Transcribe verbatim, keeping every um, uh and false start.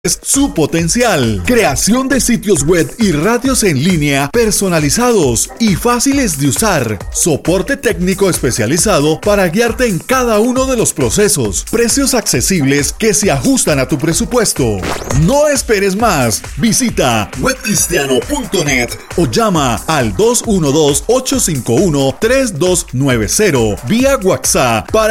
su potencial. Creación de sitios web y radios en línea personalizados y fáciles de usar. Soporte técnico especializado para guiarte en cada uno de los procesos. Precios accesibles que se ajustan a tu presupuesto. No esperes más. Visita web cristiano punto net o llama al dos uno dos, ocho cinco uno, tres dos nueve cero vía WhatsApp para